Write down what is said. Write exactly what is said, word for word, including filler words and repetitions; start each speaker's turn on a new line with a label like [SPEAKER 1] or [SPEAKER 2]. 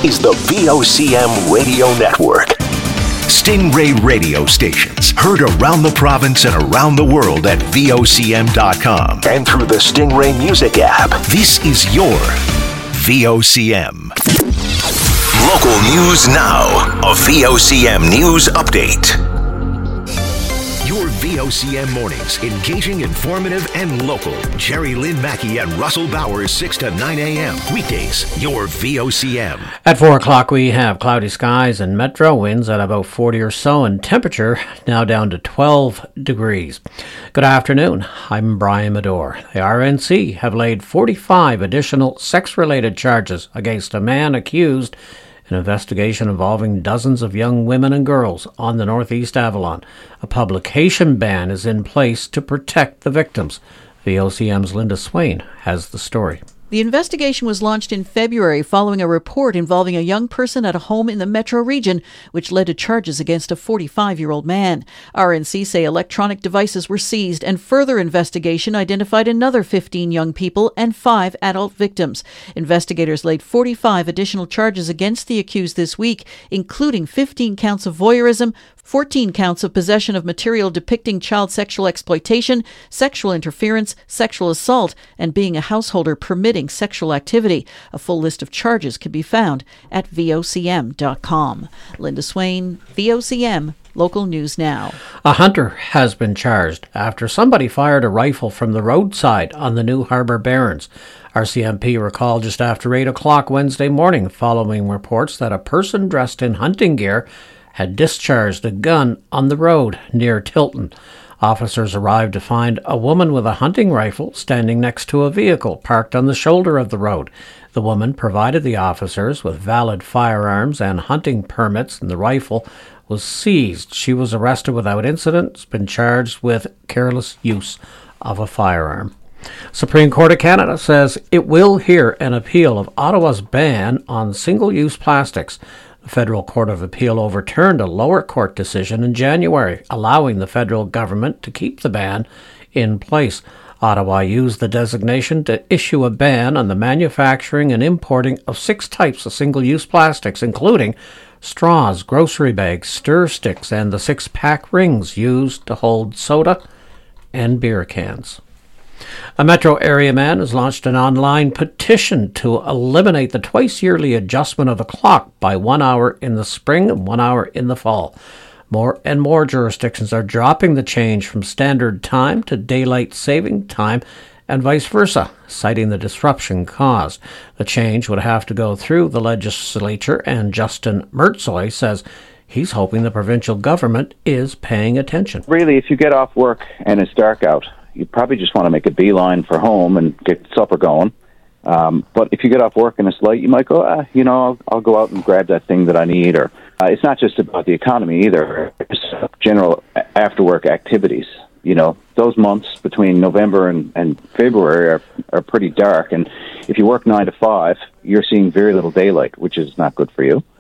[SPEAKER 1] is the V O C M Radio Network. Stingray radio stations heard around the province and around the world at V O C M dot com and through the Stingray Music app. This is your V O C M. Local news now. A V O C M News Update. Your V O C M mornings, engaging, informative, and local. Jerry Lynn Mackey and Russell Bowers, six to nine a.m. Weekdays, your V O C M.
[SPEAKER 2] At four o'clock, we have cloudy skies and metro winds at about forty or so, and temperature now down to twelve degrees. Good afternoon. I'm Brian Medore. The R N C have laid forty-five additional sex-related charges against a man accused an investigation involving dozens of young women and girls on the Northeast Avalon. A publication ban is in place to protect the victims. V O C M's Linda Swain has the story.
[SPEAKER 3] The investigation was launched in February following a report involving a young person at a home in the metro region, which led to charges against a forty-five-year-old man. R N C say electronic devices were seized, and further investigation identified another fifteen young people and five adult victims. Investigators laid forty-five additional charges against the accused this week, including fifteen counts of voyeurism, fourteen counts of possession of material depicting child sexual exploitation, sexual interference, sexual assault, and being a householder permitting sexual activity. A full list of charges can be found at V O C M dot com. Linda Swain, V O C M, Local News Now.
[SPEAKER 2] A hunter has been charged after somebody fired a rifle from the roadside on the New Harbour Barrens. R C M P recalled just after eight o'clock Wednesday morning following reports that a person dressed in hunting gear had discharged a gun on the road near Tilton. Officers arrived to find a woman with a hunting rifle standing next to a vehicle parked on the shoulder of the road. The woman provided the officers with valid firearms and hunting permits, and the rifle was seized. She was arrested without incident, has been charged with careless use of a firearm. Supreme Court of Canada says it will hear an appeal of Ottawa's ban on single-use plastics. The Federal Court of Appeal overturned a lower court decision in January, allowing the federal government to keep the ban in place. Ottawa used the designation to issue a ban on the manufacturing and importing of six types of single-use plastics, including straws, grocery bags, stir sticks, and the six-pack rings used to hold soda and beer cans. A metro area man has launched an online petition to eliminate the twice-yearly adjustment of the clock by one hour in the spring and one hour in the fall. More and more jurisdictions are dropping the change from standard time to daylight saving time and vice versa, citing the disruption caused. The change would have to go through the legislature, and Justin Mertzoy says he's hoping the provincial government is paying attention.
[SPEAKER 4] Really, if you get off work and it's dark out, you probably just want to make a beeline for home and get supper going. Um, but if you get off work and it's light, you might go, ah, you know, I'll, I'll go out and grab that thing that I need. Or uh, it's not just about the economy either. It's general after-work activities. You know, those months between November and, and February are, are pretty dark. And if you work nine to five, you're seeing very little daylight, which is not good for you.